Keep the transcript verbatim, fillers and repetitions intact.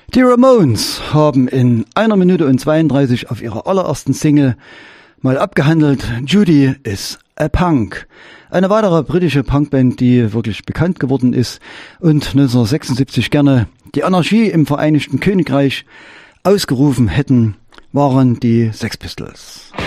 Die Ramones haben in einer Minute und zweiunddreißig auf ihrer allerersten Single mal abgehandelt, Judy is a Punk. Eine weitere britische Punkband, die wirklich bekannt geworden ist und neunzehnhundertsechsundsiebzig gerne die Anarchie im Vereinigten Königreich ausgerufen hätten, waren die Sex Pistols.